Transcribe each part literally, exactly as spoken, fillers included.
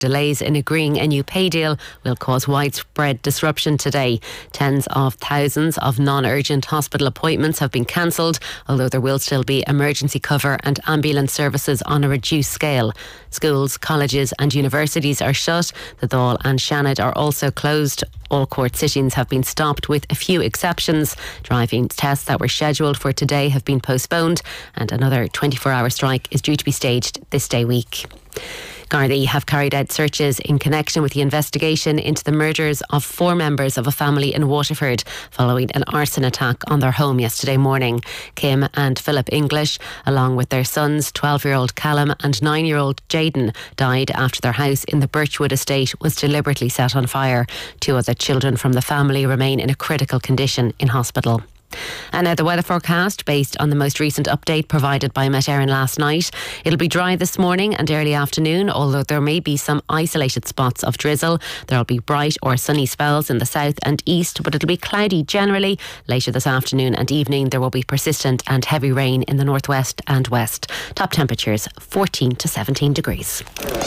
delays in agreeing a new pay deal will cause widespread disruption today. Tens of thousands of non-urgent hospital appointments have been cancelled, although there will still be emergency cover and ambulance services on a reduced scale. Schools, colleges and universities are shut. The Dáil and Shannon are also closed. All court sittings have been stopped with a few exceptions. Driving tests that were scheduled for today have been postponed, and another twenty-four hour strike is due to be staged this day week. Gardaí have carried out searches in connection with the investigation into the murders of four members of a family in Waterford following an arson attack on their home yesterday morning. Kim and Philip English, along with their sons, twelve-year-old Callum and nine-year-old Jaden, died after their house in the Birchwood estate was deliberately set on fire. Two other children from the family remain in a critical condition in hospital. And now the weather forecast based on the most recent update provided by Met Éireann last night. It'll be dry this morning and early afternoon, although there may be some isolated spots of drizzle. There'll be bright or sunny spells in the south and east, but it'll be cloudy generally. Later this afternoon and evening there will be persistent and heavy rain in the northwest and west. Top temperatures fourteen to seventeen degrees.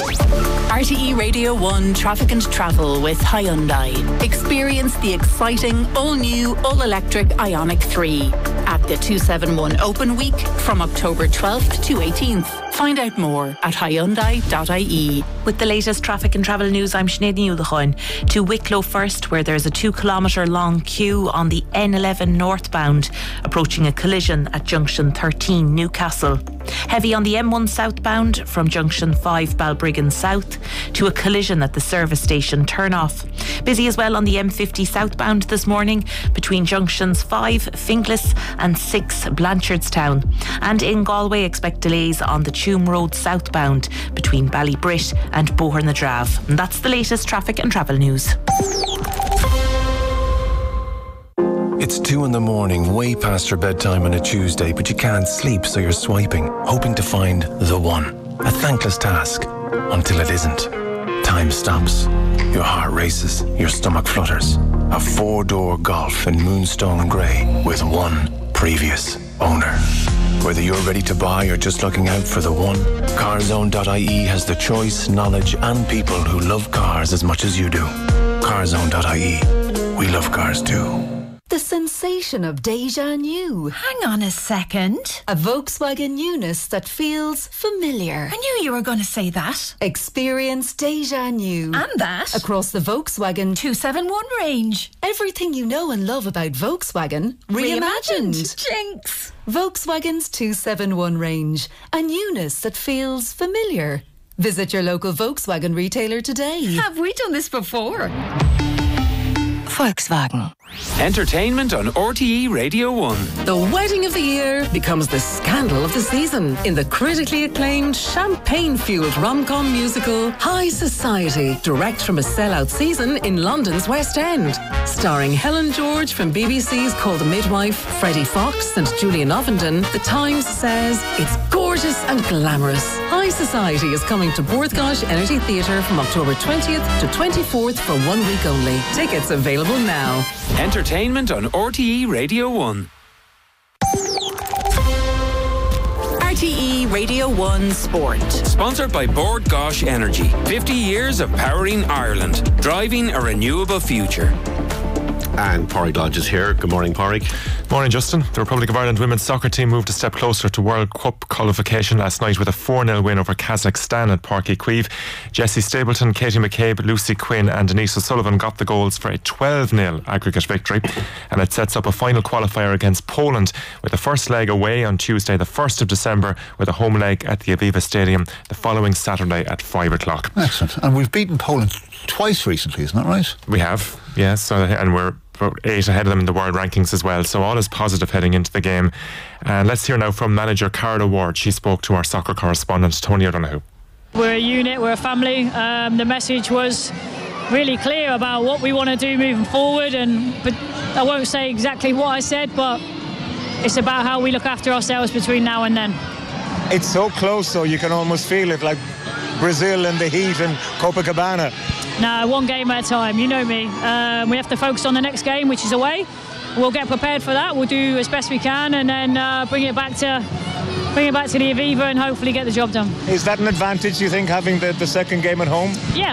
R T E Radio one Traffic and Travel with Hyundai. Experience the exciting all-new, all-electric Ioniq three at the two seventy-one Open Week from October twelfth to eighteenth. Find out more at hyundai dot I E. With the latest traffic and travel news, I'm Sinead Newlachon. To Wicklow first, where there's a two kilometre long queue on the N eleven northbound, approaching a collision at junction thirteen Newcastle. Heavy on the M one southbound from junction five Balbriggan south to a collision at the service station turn-off. Busy as well on the M fifty southbound this morning between junctions five Finglas and six Blanchardstown. And in Galway, expect delays on the Tuam Road southbound between Ballybrit and Boher na Drav. And that's the latest traffic and travel news. It's two in the morning, way past your bedtime on a Tuesday, but you can't sleep, so you're swiping, hoping to find the one. A thankless task, until it isn't. Time stops. Your heart races, your stomach flutters. A four-door Golf in Moonstone Grey with one previous owner. Whether you're ready to buy or just looking out for the one, carzone dot I E has the choice, knowledge and people who love cars as much as you do. carzone dot I E. We love cars too. The sensation of déjà new. Hang on a second. A Volkswagen newness that feels familiar. I knew you were going to say that. Experience déjà new. And that. Across the Volkswagen two seventy-one range. Everything you know and love about Volkswagen reimagined. Reimagined. Jinx. Volkswagen's two seventy-one range. A newness that feels familiar. Visit your local Volkswagen retailer today. Have we done this before? Volkswagen. Entertainment on R T E Radio one. The wedding of the year becomes the scandal of the season in the critically acclaimed champagne-fueled rom-com musical High Society, direct from a sellout season in London's West End. Starring Helen George from B B C's Call the Midwife, Freddie Fox and Julian Ovenden, The Times says it's gorgeous and glamorous. High Society is coming to Borthgosh Energy Theatre from October twentieth to twenty-fourth for one week only. Tickets available now. Entertainment on R T E Radio one. R T E Radio one Sport. Sponsored by Bord Gosh Energy. fifty years of powering Ireland. Driving a renewable future. And Pádraig Lodge is here. Good morning, Pádraig. Morning, Justin. The Republic of Ireland women's soccer team moved a step closer to World Cup qualification last night with a four nil win over Kazakhstan at Páirc Uí Chaoimh. Jessie Stapleton, Katie McCabe, Lucy Quinn and Denise O'Sullivan got the goals for a twelve nil aggregate victory, and it sets up a final qualifier against Poland with the first leg away on Tuesday the first of December with a home leg at the Aviva Stadium the following Saturday at five o'clock. Excellent. And we've beaten Poland twice recently, isn't that right? We have, yes, so, and we're about eight ahead of them in the world rankings as well, so all is positive heading into the game. And let's hear now from manager Carla Ward. She spoke to our soccer correspondent Tony O'Donoghue. We're a unit, we're a family. Um, the message was really clear about what we want to do moving forward, and but I won't say exactly what I said, but it's about how we look after ourselves between now and then. It's so close, so you can almost feel it, like Brazil and the heat and Copacabana. No, one game at a time. You know me. Um, we have to focus on the next game, which is away. We'll get prepared for that. We'll do as best we can, and then uh, bring it back to bring it back to the Aviva and hopefully get the job done. Is that an advantage, you think, having the, the second game at home? Yeah,